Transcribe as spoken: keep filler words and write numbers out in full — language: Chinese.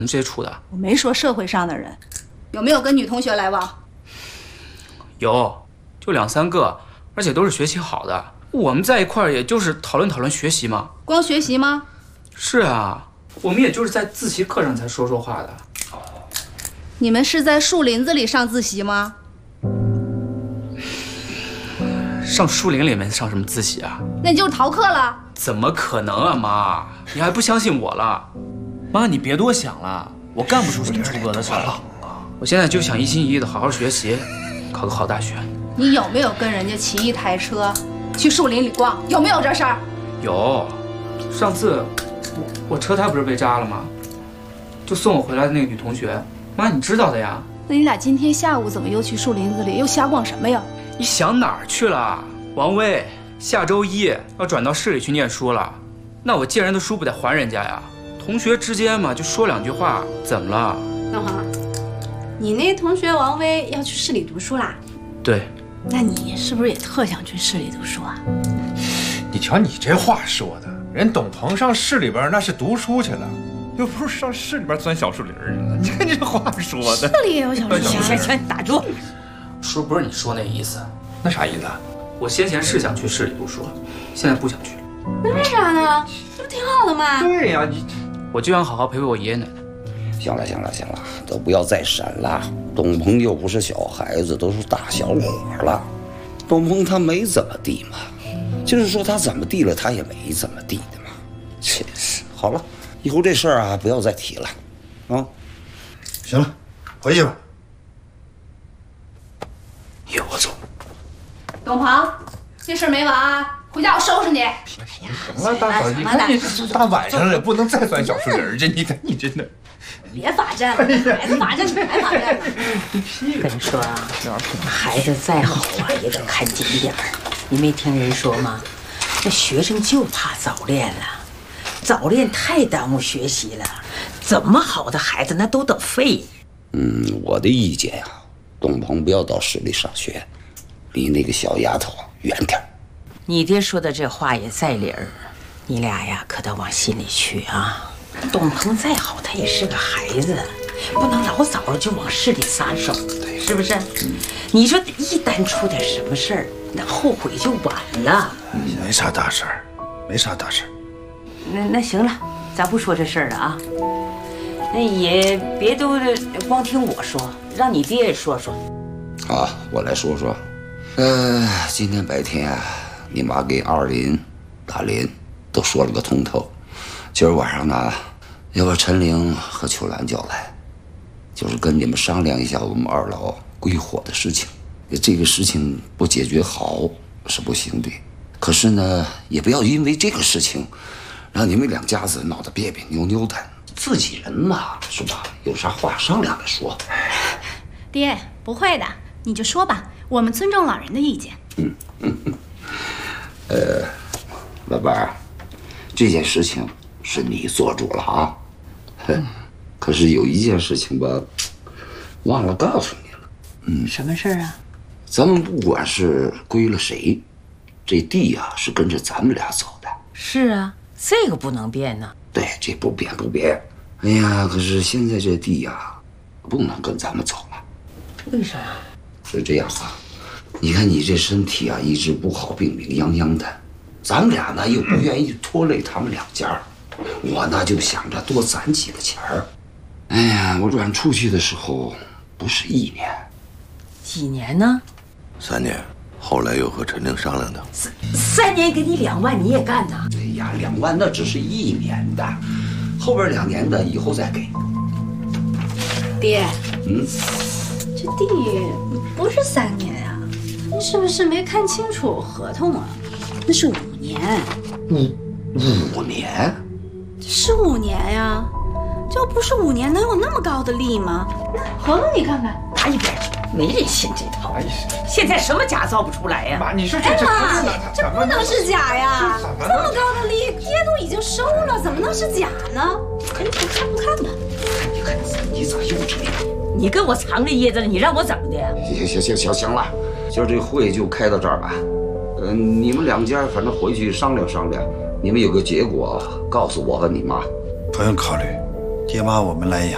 们接触的？ 我没说社会上的人，有没有跟女同学来往？ 有，就两三个，而且都是学习好的。我们在一块儿，也就是讨论讨论学习嘛。 光学习吗？ 是啊，我们也就是在自习课上才说说话的。 你们是在树林子里上自习吗？ 上树林里面上什么自习啊？ 那你就是逃课了。 怎么可能啊，妈！你还不相信我了？ 妈，你别多想了，我干不出什么出格的事儿。 我现在就想一心一意的好好学习，考个好大学。 你有没有跟人家骑一台车去树林里逛？有没有这事儿？ 有，上次我我车胎不是被扎了吗？就送我回来的那个女同学，妈你知道的呀。 那你俩今天下午怎么又去树林子里又瞎逛什么呀？ 你想哪儿去了，王威？下周一要转到市里去念书了，那我借人的书不得还人家呀？同学之间嘛，就说两句话，怎么了？ 大黄，你那同学王威要去市里读书啦？ 对。 那你是不是也特想去市里读书啊？ 你瞧你这话说的，人董鹏上市里边那是读书去了，又不是上市里边钻小树林去了。你看你这话说的， 市里也有小树林。 行行行，打住！ 叔不是你说那意思。 那啥意思？ 我先前是想去市里读书，现在不想去了。 那为啥呢？这不挺好的吗？ 对呀，你我就想好好陪陪我爷爷奶奶。 行了行了行了，都不要再闪了。董鹏又不是小孩子，都是大小伙了。董鹏他没怎么地嘛，就是说他怎么地了，他也没怎么地的嘛。真是，好了，以后这事儿啊不要再提了，啊。 行了，回去吧。 有我走。 董鹏，这事儿没完啊！回家我收拾你。 行了，大嫂，你看你大晚上了，不能再钻小树林去。你看你真的。 别罚站了，孩子罚站，你还罚站呢？ 跟你说啊，孩子再好啊，也得看紧点儿。你没听人说吗？那学生就怕早恋了，早恋太耽误学习了。怎么好的孩子那都得废。 嗯，我的意见呀、啊，董鹏不要到市里上学，离那个小丫头远点儿。 你爹说的这话也在理儿，你俩呀可得往心里去啊。董鹏再好，他也是个孩子，不能老早就往市里撒手，是不是？你说一旦出点什么事儿，那后悔就晚了。 没啥大事儿，没啥大事儿。 那那行了，咱不说这事儿了啊。那也别都光听我说，让你爹也说说。 好，我来说说。呃，今天白天啊，你妈给二林、大林都说了个通透。今儿晚上呢，要把陈玲和秋兰叫来，就是跟你们商量一下我们二老归伙的事情。这个事情不解决好是不行的，可是呢，也不要因为这个事情让你们两家子闹得别别扭扭的。自己人嘛，是吧？有啥话商量着说。 爹，不会的，你就说吧，我们尊重老人的意见。 嗯嗯嗯。呃，老伴儿，这件事情是你做主了啊。嗯、可是有一件事情吧，忘了告诉你了。 嗯，什么事儿啊？ 咱们不管是归了谁，这地呀、啊、是跟着咱们俩走的。 是啊，这个不能变呢。 对，这不变不变。哎呀，可是现在这地呀、啊，不能跟咱们走了。 为啥？ 是这样啊，你看你这身体啊，一直不好，病病殃殃的。咱们俩呢又不愿意拖累他们两家，我呢就想着多攒几个钱儿。哎呀，我转出去的时候不是一年， 几年呢？ 三年。后来又和陈玲商量的， 三三年给你两万，你也干呐？ 哎呀，两万那只是一年的，后边两年的以后再给。 爹， 嗯， 这地不是三年呀、啊，你是不是没看清楚合同啊？那是五年。 五五年？ 是五年呀，这不是五年能有那么高的利吗？那合同你看看， 拿一边去。没人信这套，现在什么假造不出来呀？ 妈，你说这哎这妈，这不能是假呀！ 这么高的利，爹都已经收了，怎么能是假呢？赶紧看不看吧？ 你看你咋又这样？ 你跟我藏着掖着，你让我怎么的？ 行行行行行了，今儿这会就开到这儿吧。呃，你们两家反正回去商量商量，你们有个结果告诉我和你妈。 不用考虑，爹妈我们来养。